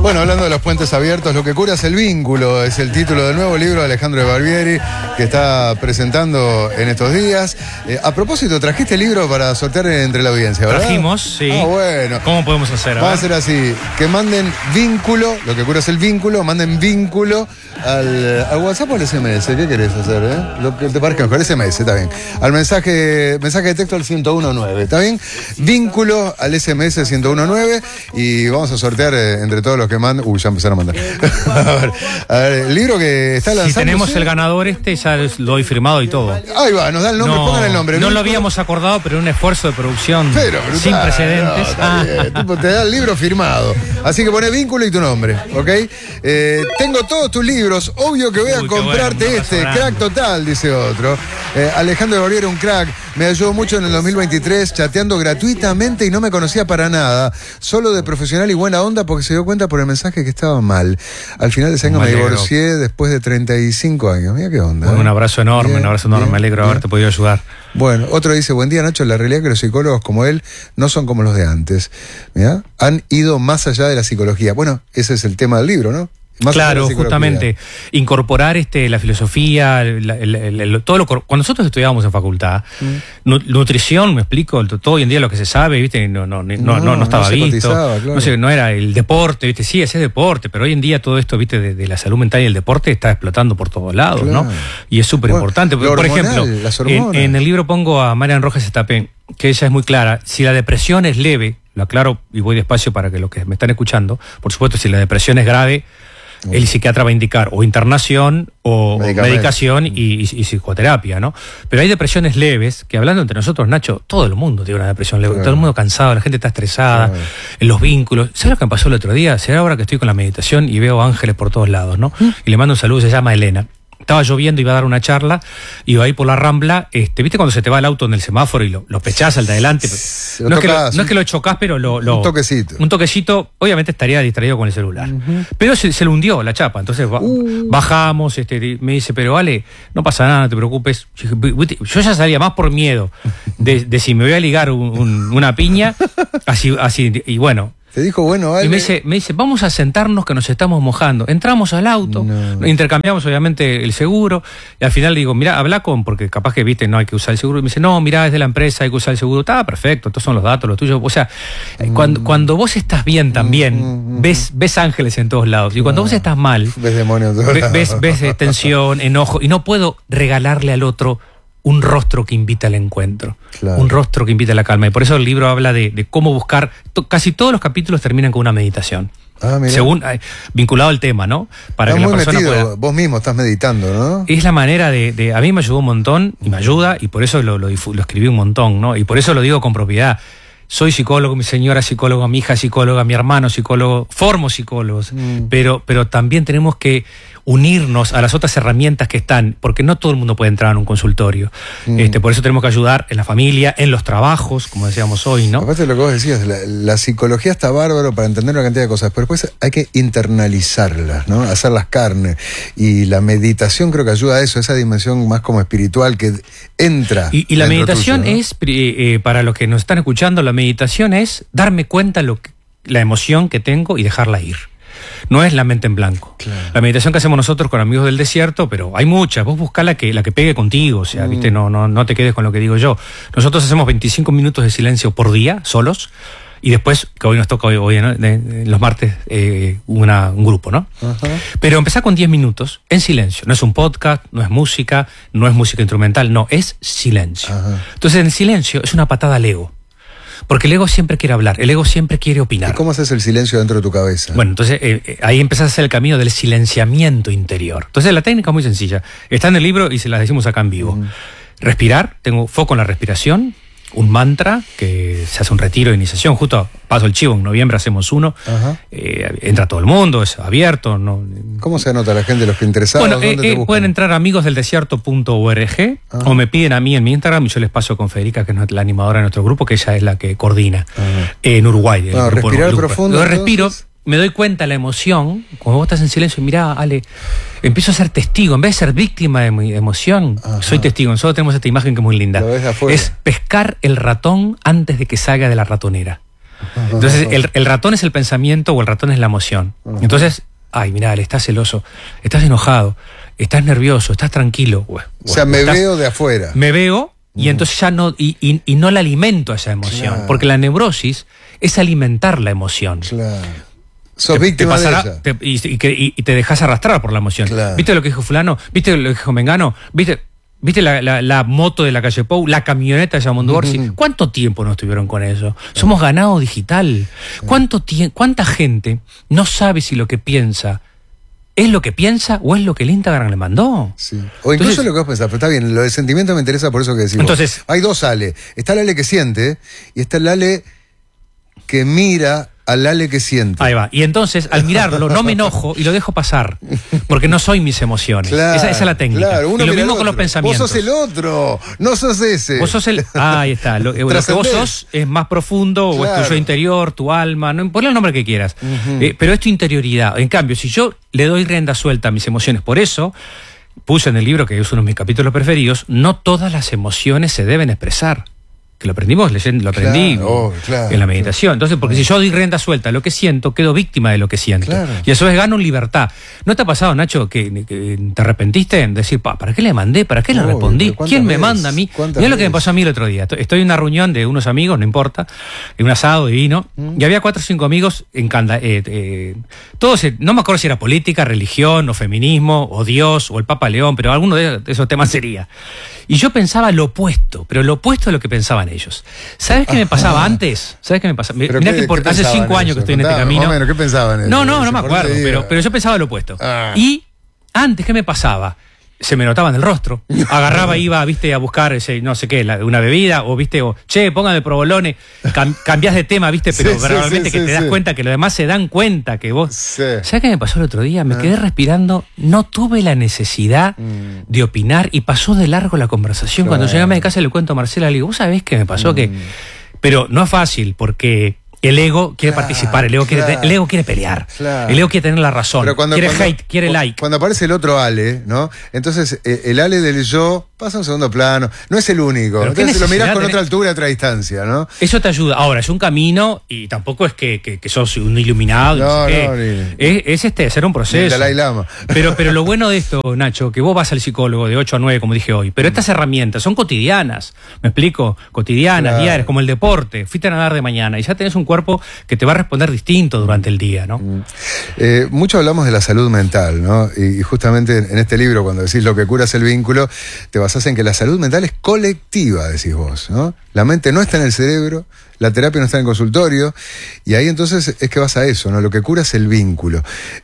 Bueno, hablando de los puentes abiertos, lo que cura es el vínculo, es el título del nuevo libro de Alejandro de Barbieri, que está presentando en estos días. A propósito, trajiste el libro para sortear entre la audiencia, ¿verdad? Trajimos, sí. Ah, bueno. ¿Cómo podemos hacer? Vamos a hacer así, que manden vínculo, lo que cura es el vínculo, manden vínculo al WhatsApp o al SMS. ¿Qué querés hacer, Lo que te parezca mejor, SMS, está bien. Al mensaje de texto al 1019, ¿está bien? Vínculo al SMS 1019 y vamos a sortear entre todos los que mandan. Ya empezaron a mandar. a ver, el libro que está lanzando. Si tenemos el ganador ya lo doy firmado y todo. Ahí va, nos da el nombre, pongan el nombre. No lo habíamos acordado, pero un esfuerzo de producción brutal, sin precedentes. Te da el libro firmado. Así que poné vínculo y tu nombre, ¿ok? Tengo todos tus libros, obvio que voy a comprarte crack total, dice otro. Alejandro Barbieri, un crack, me ayudó mucho en el 2023, chateando gratuitamente y no me conocía para nada, solo de profesional y buena onda porque se dio cuenta por el mensaje que estaba mal. Al final de ese año me divorcié después de 35 años. Mira qué onda. Un abrazo enorme, me alegro de haberte podido ayudar. Bueno, otro dice, buen día Nacho, la realidad es que los psicólogos como él no son como los justamente. Mirá, han ido más allá de la psicología. Bueno, ese es el tema del libro, ¿no? Más claro, justamente, incorporar la filosofía, todo cuando nosotros estudiábamos en facultad, nutrición, me explico, todo hoy en día lo que se sabe, viste, no estaba visto, claro. No era el deporte, viste, sí, ese es deporte, pero hoy en día todo esto, viste, de la salud mental y el deporte está explotando por todos lados, claro. ¿no? Y es súper importante. Por ejemplo, en el libro pongo a Marian Rojas Estapé, que ella es muy clara, si la depresión es leve, lo aclaro y voy despacio para que los que me están escuchando, por supuesto, si la depresión es grave, el psiquiatra va a indicar o internación o medicación y psicoterapia, ¿no? Pero hay depresiones leves, que hablando entre nosotros, Nacho, todo el mundo tiene una depresión leve, todo el mundo cansado, la gente está estresada, en los vínculos. ¿Sabes lo que me pasó el otro día? Será ahora que estoy con la meditación y veo ángeles por todos lados, ¿no? Y le mando un saludo, se llama Elena. Estaba lloviendo, iba a dar una charla, iba ahí por la Rambla, ¿viste cuando se te va el auto en el semáforo y lo pechás al de adelante? No es que lo chocás, pero un toquecito. Un toquecito, obviamente estaría distraído con el celular. Pero se le hundió la chapa, entonces bajamos, me dice, pero vale, no pasa nada, no te preocupes. Yo ya salía más por miedo de si me voy a ligar una piña, así, y bueno. Te dijo, bueno, vale. Y me dice, vamos a sentarnos que nos estamos mojando. Entramos al auto, intercambiamos obviamente el seguro, y al final le digo, mira, habla porque capaz que viste, no hay que usar el seguro. Y me dice, no, mira, es de la empresa, hay que usar el seguro. Está perfecto, estos son los datos, los tuyos. O sea, cuando vos estás bien también, ves ángeles en todos lados. Y cuando vos estás mal, ves demonios en todos lados. Ves tensión, enojo, y no puedo regalarle al otro un rostro que invita al encuentro, claro. Un rostro que invita a la calma. Y por eso el libro habla de cómo buscar, casi todos los capítulos terminan con una meditación. Según vinculado al tema, ¿no? Para que la persona pueda... Vos mismo estás meditando, ¿no? Es la manera de a mí me ayudó un montón, y me ayuda, y por eso lo escribí un montón, ¿no? Y por eso lo digo con propiedad. Soy psicólogo, mi señora psicóloga, mi hija psicóloga, mi hermano psicólogo, formo psicólogos, pero también tenemos que unirnos a las otras herramientas que están, porque no todo el mundo puede entrar en un consultorio. Por eso tenemos que ayudar en la familia, en los trabajos, como decíamos hoy, ¿no? Aparte de lo que vos decías, la psicología está bárbaro para entender una cantidad de cosas, pero después hay que internalizarlas, ¿no? Hacerlas carne. Y la meditación creo que ayuda a eso, esa dimensión más como espiritual que entra. Y la meditación tuyo, ¿no? Es, para los que nos están escuchando, la meditación es darme cuenta la emoción que tengo y dejarla ir. No es la mente en blanco. Claro. La meditación que hacemos nosotros con Amigos del Desierto, pero hay muchas. Vos buscá la que pegue contigo, o sea, ¿viste? No te quedes con lo que digo yo. Nosotros hacemos 25 minutos de silencio por día, solos, y después, que hoy nos toca hoy ¿no? Los martes, un grupo, ¿no? Pero empezá con 10 minutos en silencio. No es un podcast, no es música instrumental, no, es silencio. Entonces, en silencio es una patada al ego. Porque el ego siempre quiere hablar, el ego siempre quiere opinar. ¿Y cómo haces el silencio dentro de tu cabeza? Bueno, entonces ahí empezás a hacer el camino del silenciamiento interior. Entonces la técnica es muy sencilla. Está en el libro y se las decimos acá en vivo. Respirar, tengo foco en la respiración, un mantra, que se hace un retiro de iniciación, justo paso el chivo, en noviembre hacemos uno, entra todo el mundo, es abierto. No, ¿cómo se anota la gente, los que interesados? Bueno, pueden entrar a amigosdeldesierto.org o me piden a mí en mi Instagram y yo les paso con Federica, que es la animadora de nuestro grupo, que ella es la que coordina en Uruguay. Respirar profundo. Yo respiro, me doy cuenta de la emoción, cuando vos estás en silencio y mirá, Ale, empiezo a ser testigo, en vez de ser víctima de mi emoción, soy testigo. Nosotros tenemos esta imagen que es muy linda. Lo ves de afuera. Es pescar el ratón antes de que salga de la ratonera. Entonces, el ratón es el pensamiento o el ratón es la emoción. Entonces, ay, mirá, estás celoso, estás enojado, estás nervioso, estás tranquilo. O sea, me veo de afuera. Me veo y entonces ya no, y no la alimento a esa emoción. Claro. Porque la neurosis es alimentar la emoción. Claro. Sos víctima de ella. Y te dejas arrastrar por la emoción. Claro. ¿Viste lo que dijo fulano? ¿Viste lo que dijo Mengano? ¿Viste la moto de la calle Pou? ¿La camioneta de Yamundo Orsi? ¿Cuánto tiempo no estuvieron con eso? Somos ganado digital. ¿Cuánta gente no sabe si lo que piensa es lo que piensa o es lo que el Instagram le mandó? Sí. O incluso entonces, lo que vos pensás, pero está bien, lo de sentimiento me interesa por eso que decimos. Entonces, hay dos Ale. Está el Ale que siente y está el Ale que mira al Ale que siente. Ahí va. Y entonces, al mirarlo, no me enojo y lo dejo pasar. Porque no soy mis emociones. Claro, esa es la técnica. Claro, y lo mismo con los pensamientos. Vos sos el otro, no sos ese. Vos sos el... ahí está. Lo que vos sos es más profundo, claro. O es tu yo interior, tu alma, no, ponle el nombre que quieras. Pero es tu interioridad. En cambio, si yo le doy rienda suelta a mis emociones, por eso puse en el libro, que es uno de mis capítulos preferidos, no todas las emociones se deben expresar. Que lo aprendimos leyendo, lo aprendí claro, en la meditación. Entonces, porque si yo doy rienda suelta a lo que siento, quedo víctima de lo que siento. Claro. Y eso es gano en libertad. ¿No te ha pasado, Nacho, que te arrepentiste en decir, ¿para qué le mandé? ¿Para qué le respondí? ¿Quién me manda a mí? Mirá lo que me pasó a mí el otro día. Estoy en una reunión de unos amigos, no importa, en un asado divino, y había 4 o 5 amigos en todos, no me acuerdo si era política, religión, o feminismo, o Dios, o el Papa León, pero alguno de esos temas sería. Y yo pensaba lo opuesto, pero lo opuesto de lo que pensaban ellos. ¿Sabes qué me pasaba antes? ¿Sabes qué me pasaba? Mirá que hace 5 años que estoy en este camino. Más o menos, ¿qué pensaban ellos? No me acuerdo, pero yo pensaba lo opuesto. Y antes, ¿qué me pasaba? Se me notaba en el rostro. Agarraba, iba, viste, a buscar no sé qué, una bebida, o viste, che, póngame provolone, cambiás de tema, viste, pero realmente que te das cuenta que los demás se dan cuenta que vos. ¿Sabes qué me pasó el otro día? Me quedé respirando, no tuve la necesidad de opinar y pasó de largo la conversación. Cuando llegué a mi casa le cuento a Marcela, le digo, ¿vos sabés qué me pasó? Pero no es fácil, porque el ego quiere participar, el ego quiere pelear, el ego quiere tener la razón, quiere hate, quiere like. Cuando aparece el otro Ale, ¿no? Entonces el Ale del yo pasa a un segundo plano, no es el único. Entonces lo mirás con otra altura, otra distancia, ¿no? Eso te ayuda. Ahora, es un camino y tampoco es que sos un iluminado. Es hacer un proceso. Dalai Lama. Pero lo bueno de esto, Nacho, que vos vas al psicólogo de 8 a 9, como dije hoy, pero estas herramientas son cotidianas, ¿me explico? Cotidianas, diarias, como el deporte. Fuiste a nadar de mañana y ya tenés un cuerpo que te va a responder distinto durante el día, ¿no? Mucho hablamos de la salud mental, ¿no? Y justamente en este libro, cuando decís lo que cura es el vínculo, te basás en que la salud mental es colectiva, decís vos, ¿no? La mente no está en el cerebro, la terapia no está en el consultorio, y ahí entonces es que vas a eso, ¿no? Lo que cura es el vínculo.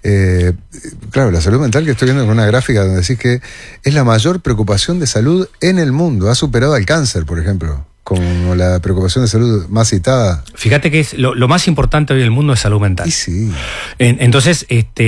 Claro, la salud mental, que estoy viendo con una gráfica donde decís que es la mayor preocupación de salud en el mundo. Ha superado al cáncer, por ejemplo, como la preocupación de salud más citada. Fíjate que es lo más importante hoy en el mundo es salud mental. Y sí. Entonces,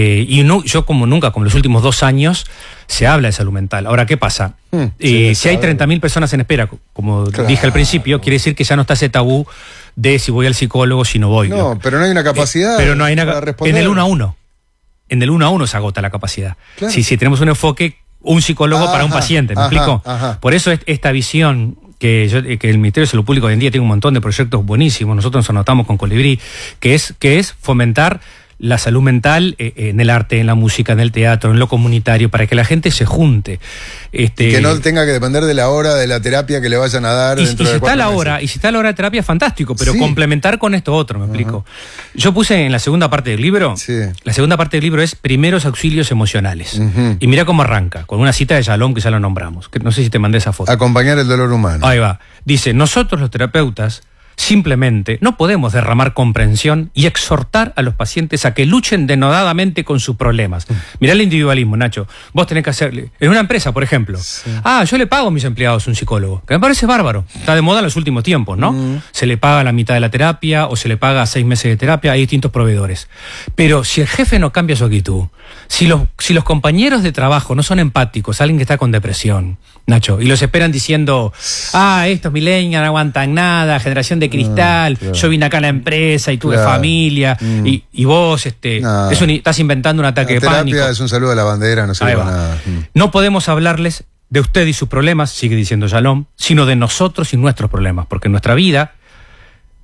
yo como nunca, como los últimos 2 años, se habla de salud mental. Ahora, ¿qué pasa? Si hay 30.000 personas en espera, como dije al principio, quiere decir que ya no está ese tabú de si voy al psicólogo, si no voy. No, pero no hay una capacidad pero no hay para responder. En el 1 a 1. En el 1 a 1 se agota la capacidad. Claro. Si tenemos un enfoque, un psicólogo para un paciente, ¿me explico? Por eso esta visión que el Ministerio de Salud Pública hoy en día tiene un montón de proyectos buenísimos, nosotros nos anotamos con Colibrí, que es fomentar la salud mental en el arte, en la música, en el teatro, en lo comunitario, para que la gente se junte. Y que no tenga que depender de la hora de la terapia que le vayan a dar dentro de 4 meses. Y si está la hora de terapia, fantástico, pero complementar con esto otro, me explico. Yo puse en la segunda parte del libro, la segunda parte del libro es primeros auxilios emocionales. Y mira cómo arranca, con una cita de Shalom que ya lo nombramos, que no sé si te mandé esa foto. Acompañar el dolor humano. Ahí va. Dice, nosotros los terapeutas simplemente no podemos derramar comprensión y exhortar a los pacientes a que luchen denodadamente con sus problemas. Mirá el individualismo, Nacho. Vos tenés que hacerle... En una empresa, por ejemplo. Yo le pago a mis empleados un psicólogo, que me parece bárbaro. Está de moda en los últimos tiempos, ¿no? Se le paga la mitad de la terapia o se le paga 6 meses de terapia. Hay distintos proveedores. Pero si el jefe no cambia su actitud, si los compañeros de trabajo no son empáticos, alguien que está con depresión, Nacho, y los esperan diciendo, estos millennials no aguantan nada, generación de cristal, yo vine acá a la empresa y tuve familia, y vos estás inventando un ataque de pánico. La terapia es un saludo a la bandera, no sirve para nada. No podemos hablarles de usted y sus problemas, sigue diciendo Shalom, sino de nosotros y nuestros problemas, porque nuestra vida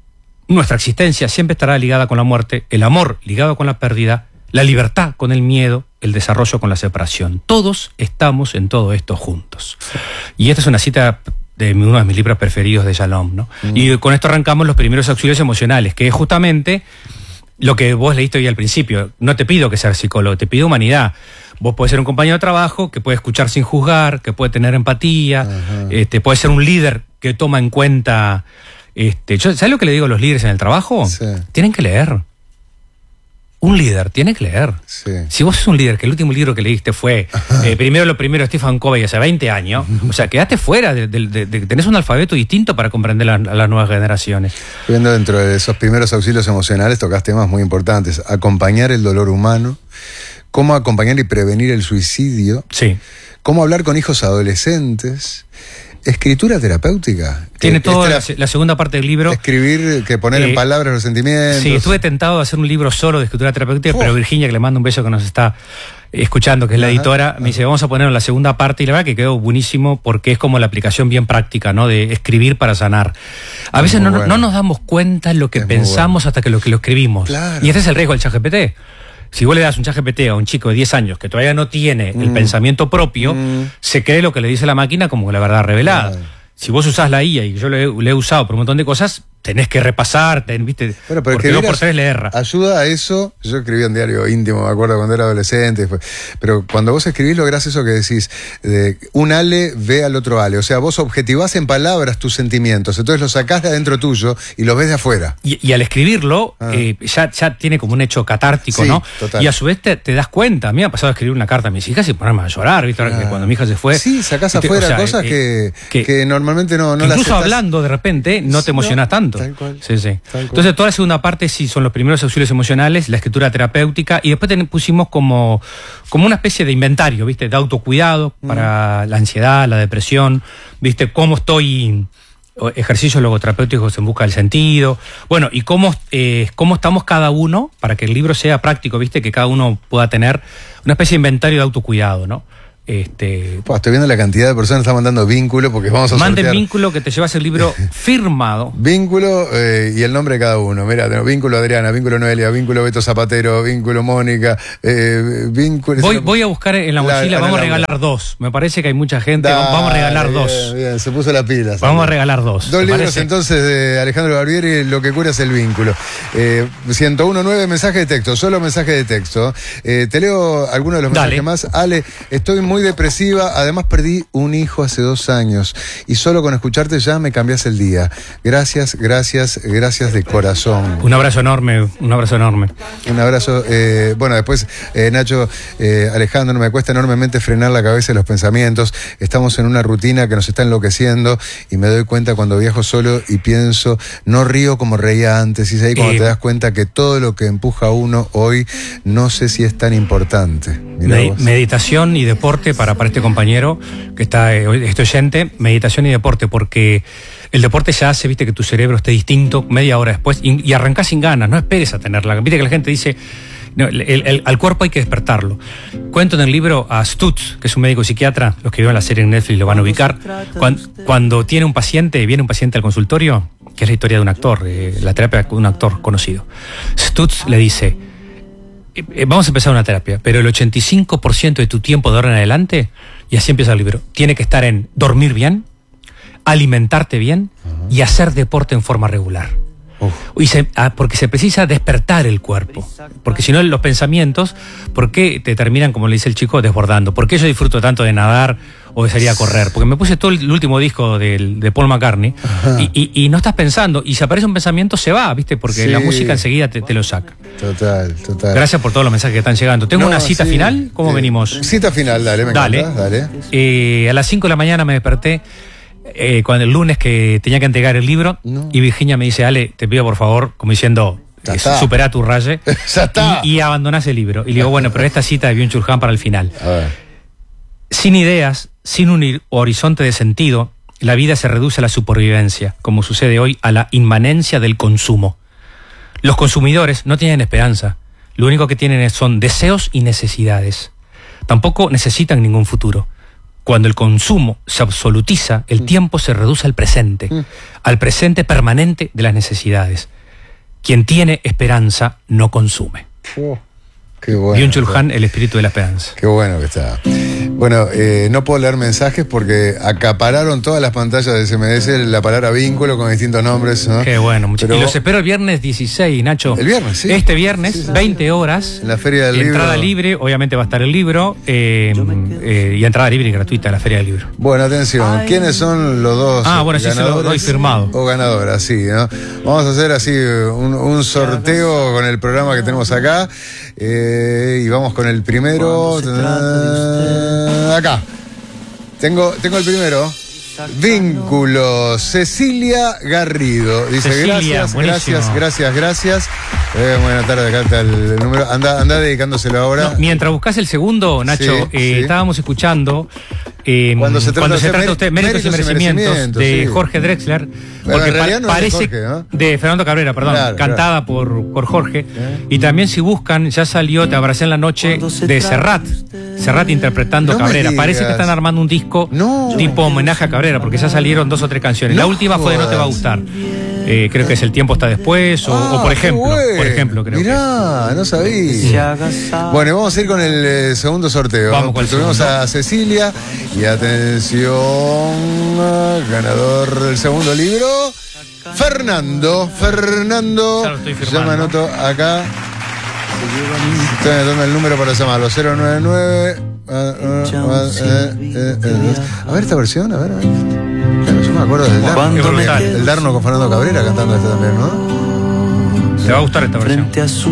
Nuestra existencia siempre estará ligada con la muerte, el amor ligado con la pérdida, la libertad con el miedo, el desarrollo con la separación. Todos estamos en todo esto juntos. Y esta es una cita de uno de mis libros preferidos de Shalom, ¿no? Y con esto arrancamos los primeros auxilios emocionales, que es justamente lo que vos leíste hoy al principio. No te pido que seas psicólogo, te pido humanidad. Vos podés ser un compañero de trabajo que puede escuchar sin juzgar, que puede tener empatía, puede ser un líder que toma en cuenta... ¿sabes lo que le digo a los líderes en el trabajo? Sí. Tienen que leer. Un líder tiene que leer. Sí. Si vos sos un líder, que el último libro que leíste fue Primero Stephen Covey hace 20 años, o sea, quedaste fuera, tenés un alfabeto distinto para comprender a las nuevas generaciones. Viendo dentro de esos primeros auxilios emocionales, tocas temas muy importantes. Acompañar el dolor humano, cómo acompañar y prevenir el suicidio, Sí. cómo hablar con hijos adolescentes, escritura terapéutica. Tiene toda la segunda parte del libro. Escribir, que poner en palabras los sentimientos. Sí, estuve tentado de hacer un libro solo de escritura terapéutica, pero Virginia, que le mando un beso, que nos está escuchando, que es la editora, me dice, vamos a ponerlo en la segunda parte, y la verdad que quedó buenísimo porque es como la aplicación bien práctica, ¿no? De escribir para sanar. A veces no nos damos cuenta lo que pensamos hasta que lo escribimos. Claro. Y este es el riesgo del ChatGPT. Si vos le das un ChatGPT a un chico de 10 años que todavía no tiene el pensamiento propio, se cree lo que le dice la máquina como la verdad revelada. Claro. Si vos usás la IA, y yo le he usado por un montón de cosas, tenés que repasar, ¿viste? Pero porque escribir 2 por 3 le erra. Ayuda a eso. Yo escribí un diario íntimo, me acuerdo cuando era adolescente. Pero cuando vos escribís, lográs eso que decís, un Ale ve al otro Ale. O sea, vos objetivás en palabras tus sentimientos, entonces los sacás de adentro tuyo y los ves de afuera. Y al escribirlo, ya tiene como un hecho catártico, Sí, ¿no? total. Y a su vez te das cuenta. A mí me ha pasado a escribir una carta a mis hijas y ponerme a llorar, ¿viste? Ahora que cuando mi hija se fue. Sí, sacás ¿viste? afuera O sea, cosas que normalmente no las incluso aceptás. hablando de repente no te emocionas tanto. Tal cual. Sí, sí. Tal cual. Entonces toda la segunda parte sí son los primeros auxilios emocionales, la escritura terapéutica, y después pusimos como una especie de inventario, ¿viste? De autocuidado para la ansiedad, la depresión, ¿viste? Cómo estoy, ejercicios logoterapéuticos en busca del sentido, bueno, y cómo estamos cada uno, para que el libro sea práctico, ¿viste? Que cada uno pueda tener una especie de inventario de autocuidado, ¿no? Estoy viendo la cantidad de personas que están mandando vínculo porque vamos a Manden sortear. vínculo, que te llevas el libro firmado. Vínculo y el nombre de cada uno. Mira, tengo vínculo Adriana, vínculo Noelia, vínculo Beto Zapatero, vínculo Mónica, vínculo... Voy a buscar en la mochila, vamos a regalar 2. Me parece que hay mucha gente, vamos a regalar 2. Bien, se puso la pila. Vamos a regalar 2. 2 libros entonces de Alejandro Barbieri, Lo que cura es el vínculo. 101.9 mensaje de texto, solo mensaje de texto. Te leo algunos de los mensajes más. Ale, estoy muy depresiva, además perdí un hijo hace 2 años y solo con escucharte ya me cambias el día. Gracias de corazón. Un abrazo enorme, un abrazo enorme. Un abrazo. Bueno, después, Nacho, Alejandro, me cuesta enormemente frenar la cabeza y los pensamientos. Estamos en una rutina que nos está enloqueciendo y me doy cuenta cuando viajo solo y pienso, no río como reía antes. Y es ahí cuando te das cuenta que todo lo que empuja a uno hoy, no sé si es tan importante. Meditación y deporte para este compañero que está, este oyente, meditación y deporte, porque el deporte ya hace, viste, que tu cerebro esté distinto media hora después y arrancás sin ganas, no esperes a tenerla. Viste que la gente dice, no, al cuerpo hay que despertarlo. Cuento en el libro a Stutz, que es un médico psiquiatra, los que vieron la serie en Netflix lo van a ubicar, cuando viene un paciente al consultorio, que es la historia de un actor, la terapia de un actor conocido. Stutz le dice, vamos a empezar una terapia, pero el 85% de tu tiempo de ahora en adelante, y así empieza el libro, tiene que estar en dormir bien, alimentarte bien y hacer deporte en forma regular. Porque se precisa despertar el cuerpo, porque si no los pensamientos, ¿por qué te terminan, como le dice el chico, desbordando? ¿Por qué yo disfruto tanto de nadar o de salir a correr? Porque me puse todo el último disco de Paul McCartney y no estás pensando, y si aparece un pensamiento se va, ¿viste? Porque la música enseguida te lo saca. Total. Gracias por todos los mensajes que están llegando. Tengo una cita final, ¿cómo venimos? Cita final, dale, me encanta, dale. A las 5 de la mañana me desperté, cuando el lunes que tenía que entregar el libro, y Virginia me dice, Ale, te pido por favor, como diciendo, supera tu raye, ya está. Y abandonás el libro. Y le digo, bueno, pero esta cita de Byung-Chul Han para el final. A ver. Sin ideas, sin un horizonte de sentido, la vida se reduce a la supervivencia, como sucede hoy, a la inmanencia del consumo. Los consumidores no tienen esperanza, lo único que tienen son deseos y necesidades. Tampoco necesitan ningún futuro. Cuando el consumo se absolutiza, el tiempo se reduce al presente permanente de las necesidades. Quien tiene esperanza no consume. Qué bueno. Byung-Chul Han, el espíritu de la esperanza. Qué bueno que está. Bueno, no puedo leer mensajes porque acapararon todas las pantallas de CMS la palabra vínculo con distintos nombres, ¿no? Qué bueno, muchachos. Y los espero el viernes 16, Nacho. El viernes, sí. Este viernes, 20 horas. En la Feria del Libro. Entrada libre, obviamente va a estar el libro. Y entrada libre y gratuita a la Feria del Libro. Bueno, atención. ¿Quiénes son los dos bueno, sí se lo doy firmado. O ganadoras, sí, ¿no? Vamos a hacer así un sorteo con el programa que tenemos acá. Y vamos con el primero. Acá. Tengo el primero. Vínculo, Cecilia Garrido. Dice, Cecilia, gracias. Buenas tardes, acá está el número. Anda dedicándoselo ahora. No, mientras buscas el segundo, Nacho, sí. Estábamos escuchando cuando se trata de usted méritos y merecimientos de Jorge Drexler, porque no parece de Jorge, ¿no? de Fernando Cabrera, perdón, cantada por Jorge. Y también si buscan, ya salió Te abracé en la noche de Serrat interpretando Cabrera. Parece que están armando un disco tipo homenaje a Cabrera, porque ya salieron 2 o 3 canciones. La última fue de No te va a gustar. Creo que es El tiempo está después, o por ejemplo, creo. Mirá, no sabía. Bueno, vamos a ir con el segundo sorteo. Vamos con el segundo. Tuvimos a Cecilia. Y atención, ganador del segundo libro, Fernando. Ya lo estoy firmando. Ya me anoto acá. Estoy anotando el número para llamarlo. 099. A ver esta versión, a ver. Claro, yo me acuerdo del Darno. El Darno con Fernando Cabrera cantando esto también, ¿no? Te va a gustar esta versión.